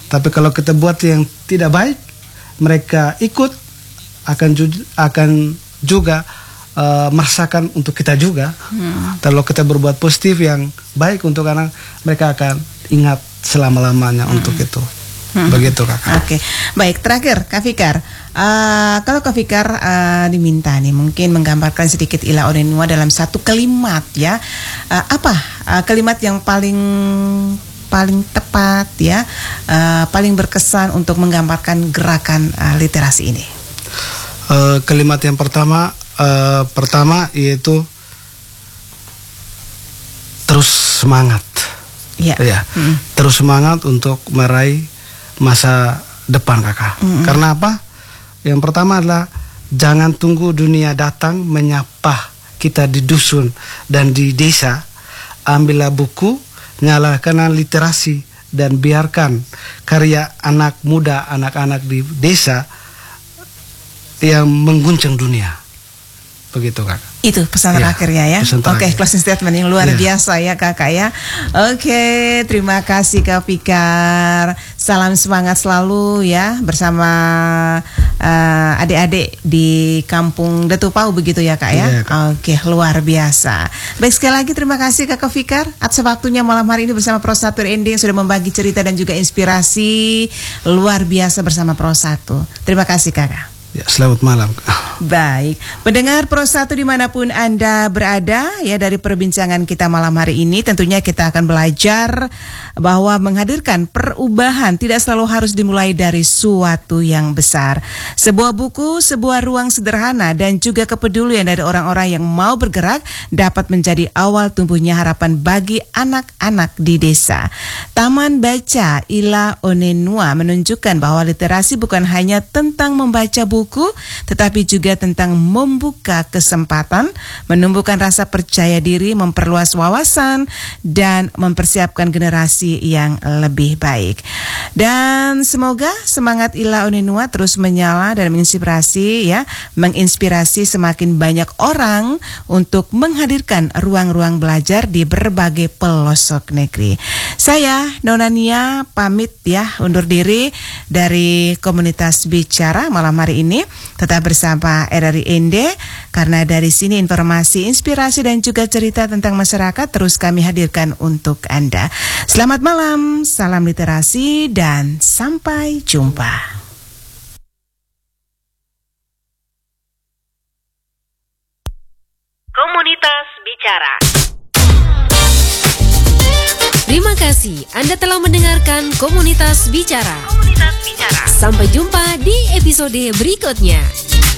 Tapi kalau kita buat yang tidak baik, mereka ikut akan juga merasakan untuk kita juga. Kalau kita berbuat positif yang baik untuk anak, mereka akan ingat selama-lamanya untuk itu. Begitu Kakak. Oke, baik. Terakhir Kak Fikar, kalau Kak Fikar diminta nih mungkin menggambarkan sedikit Ila Onenua dalam satu kalimat ya, apa kalimat yang paling tepat ya, paling berkesan untuk menggambarkan gerakan literasi ini? Kalimat yang pertama yaitu terus semangat. Ya. Terus semangat untuk meraih masa depan Kakak. Karena apa? Yang pertama adalah jangan tunggu dunia datang menyapa kita di dusun dan di desa. Ambillah buku, nyalakan literasi, dan biarkan karya anak muda, anak-anak di desa yang mengguncang dunia. Begitu Kakak. Itu pesan terakhirnya ya. Oke, closing statement yang luar biasa ya Kakak ya. Oke, terima kasih Kak Fikar. Salam semangat selalu ya bersama adik-adik di Kampung Detupau begitu ya Kak ya. Oke, luar biasa. Baik, sekali lagi terima kasih Kak Fikar atas waktunya malam hari ini bersama Pro 1 RND yang sudah membagi cerita dan juga inspirasi luar biasa bersama Pro 1. Terima kasih Kakak. Ya, selamat malam. Baik, pendengar Pro 1 dimanapun Anda berada ya, dari perbincangan kita malam hari ini tentunya kita akan belajar bahwa menghadirkan perubahan tidak selalu harus dimulai dari suatu yang besar. Sebuah buku, sebuah ruang sederhana dan juga kepedulian dari orang-orang yang mau bergerak dapat menjadi awal tumbuhnya harapan bagi anak-anak di desa. Taman Baca Ila Onenua menunjukkan bahwa literasi bukan hanya tentang membaca buku, tetapi juga tentang membuka kesempatan, menumbuhkan rasa percaya diri, memperluas wawasan, dan mempersiapkan generasi yang lebih baik. Dan semoga semangat Ila Onenua terus menyala dan menginspirasi semakin banyak orang untuk menghadirkan ruang-ruang belajar di berbagai pelosok negeri. Saya Nona Nia pamit ya, undur diri dari komunitas Bicara malam hari ini. Tetap bersama RRI ND karena dari sini informasi, inspirasi dan juga cerita tentang masyarakat terus kami hadirkan untuk Anda. Selamat malam, salam literasi dan sampai jumpa. Komunitas Bicara. Terima kasih Anda telah mendengarkan Komunitas Bicara. Komunitas Bicara. Sampai jumpa di episode berikutnya.